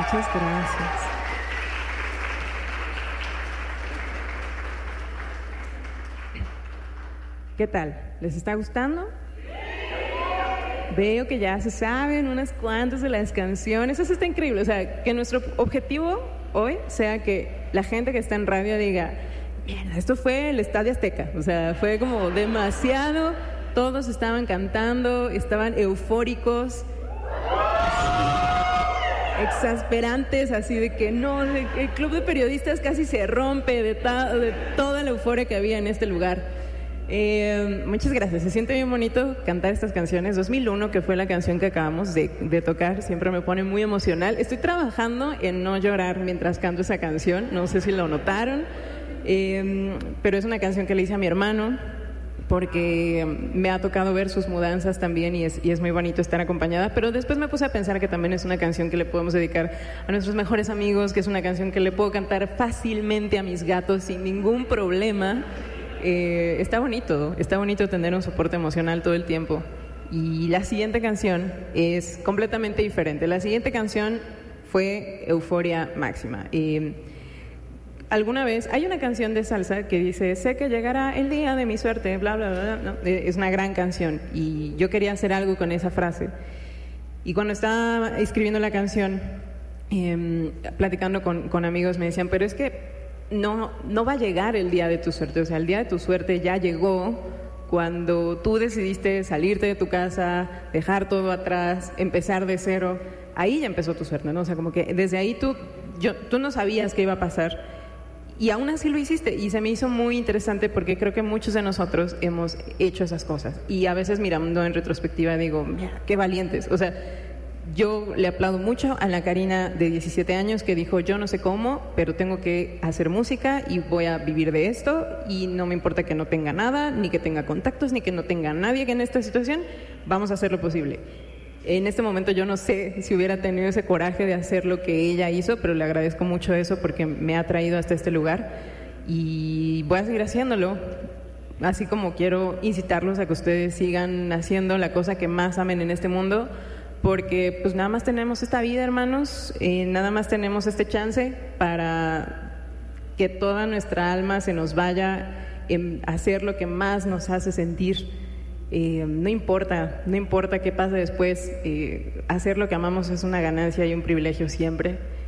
Muchas gracias. ¿Qué tal? ¿Les está gustando? Veo que ya se saben unas cuantas de las canciones. Eso está increíble. O sea, que nuestro objetivo hoy sea que la gente que está en radio diga: mierda, esto fue el Estadio Azteca. O sea, fue como demasiado. Todos estaban cantando, estaban eufóricos, exasperantes, así de que no, el club de periodistas casi se rompe de toda la euforia que había en este lugar. Muchas gracias, se siente bien bonito cantar estas canciones. 2001, que fue la canción que acabamos de tocar, siempre me pone muy emocional. Estoy trabajando en no llorar mientras canto esa canción, no sé si lo notaron, pero es una canción que le hice a mi hermano, porque me ha tocado ver sus mudanzas también y es muy bonito estar acompañada. Pero después me puse a pensar que también es una canción que le podemos dedicar a nuestros mejores amigos, que es una canción que le puedo cantar fácilmente a mis gatos sin ningún problema. Está bonito tener un soporte emocional todo el tiempo. Y la siguiente canción es completamente diferente. La siguiente canción fue Euforia Máxima. Alguna vez hay una canción de salsa que dice: sé que llegará el día de mi suerte, bla, bla, bla, bla. Es una gran canción y yo quería hacer algo con esa frase. Y cuando estaba escribiendo la canción, platicando con amigos, me decían: pero es que no va a llegar el día de tu suerte. O sea, el día de tu suerte ya llegó cuando tú decidiste salirte de tu casa, dejar todo atrás, empezar de cero. Ahí ya empezó tu suerte, ¿no? O sea, como que desde ahí tú no sabías qué iba a pasar. Y aún así lo hiciste, y se me hizo muy interesante porque creo que muchos de nosotros hemos hecho esas cosas. Y a veces mirando en retrospectiva digo: mira, qué valientes. O sea, yo le aplaudo mucho a la Karina de 17 años que dijo: yo no sé cómo, pero tengo que hacer música y voy a vivir de esto, y no me importa que no tenga nada, ni que tenga contactos, ni que no tenga nadie que en esta situación, vamos a hacer lo posible. En este momento yo no sé si hubiera tenido ese coraje de hacer lo que ella hizo, pero le agradezco mucho eso porque me ha traído hasta este lugar y voy a seguir haciéndolo. Así como quiero incitarlos a que ustedes sigan haciendo la cosa que más amen en este mundo, porque pues nada más tenemos esta vida, hermanos, nada más tenemos este chance para que toda nuestra alma se nos vaya en hacer lo que más nos hace sentir. No importa qué pase después, hacer lo que amamos es una ganancia y un privilegio siempre.